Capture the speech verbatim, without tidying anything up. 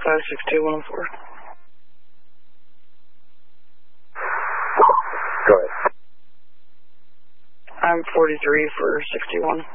five six two one oh four. Go ahead. I'm forty-three for sixty-one.